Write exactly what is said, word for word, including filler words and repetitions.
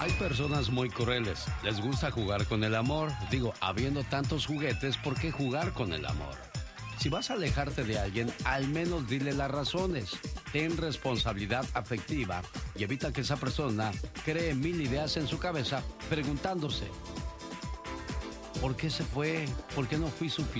Hay personas muy crueles, les gusta jugar con el amor. Digo, habiendo tantos juguetes, ¿por qué jugar con el amor? Si vas a alejarte de alguien, al menos dile las razones. Ten responsabilidad afectiva y evita que esa persona cree mil ideas en su cabeza preguntándose: ¿por qué se fue? ¿Por qué no fui suficiente?